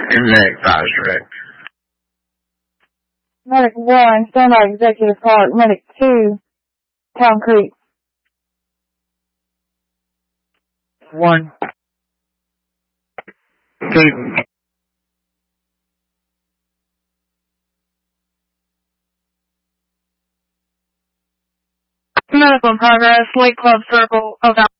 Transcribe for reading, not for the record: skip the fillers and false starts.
Medic 5 direct. Medic 1, Standby Executive Park. Medic 2, Town Creek. 1. 2. Medical in progress, Lake Club Circle, over.